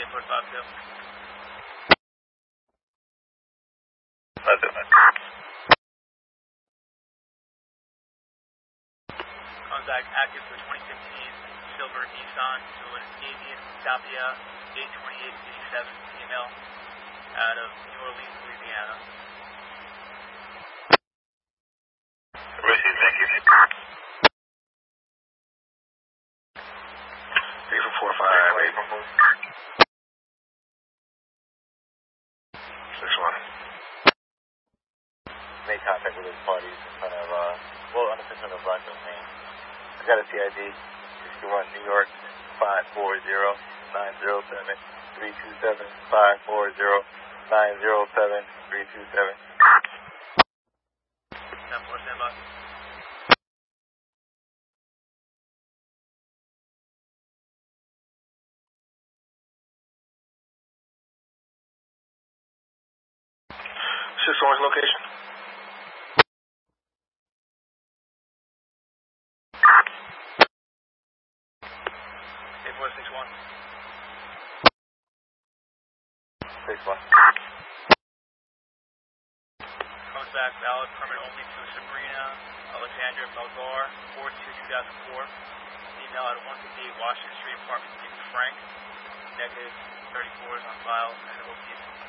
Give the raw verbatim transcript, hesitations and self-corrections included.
eight four five two. That's it, man. Contact active for twenty fifteen silver Nissan to an Avian Tapia eight twenty-eight eighty-seven female out of New Orleans, Louisiana. Received, thank you. three four four five, eight four four. six one. Made contact with those parties in front of, uh, well, on the in front of Bronco Lane. I got a C I D, sixty-one New York, five four zero nine zero seven three two seven, five four zero nine zero seven three two seven. ten four, stand by. six one's location. eight four six one. six one. Comes back valid permit only to Sabrina Alexandra Belgar, four two two thousand four. Email at one fifty-eight Washington Street, apartment two, Frank. Negative thirty-four is on file, and O P is